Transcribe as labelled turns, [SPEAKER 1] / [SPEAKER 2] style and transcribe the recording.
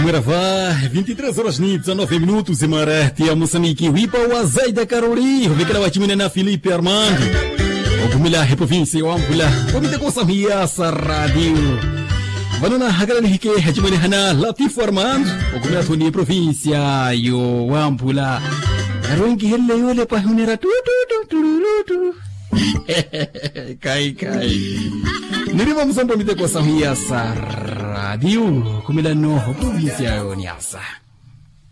[SPEAKER 1] Miravá, 23 horas e 19 minutos em Marete, a Moçambique, Wipa, o Azeida Caroli, o Vicala Watimina na Felipe Armando, o Gumila, Reprovíncia, o Ampula, o Mita Cosamia, Rádio. Vanuna Hagarani Hike, Hajimani Hana, Latif Armando, o Gumila Tuni Província, e o Ampula. Arungi Hele, olha para Hunera, Cai. Niri vamos a Mita Cosamia, Rádio, Gumila no Província, Oniasa.